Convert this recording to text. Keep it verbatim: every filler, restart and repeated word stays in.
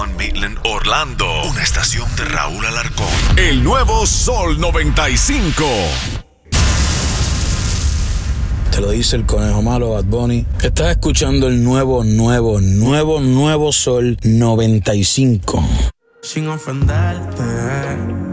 John Midland, Orlando. Una estación de Raúl Alarcón. El nuevo Sol noventa y cinco. Te lo dice el conejo malo, Bad Bunny. Estás escuchando el nuevo, nuevo, nuevo, nuevo Sol noventa y cinco. Sin ofenderte,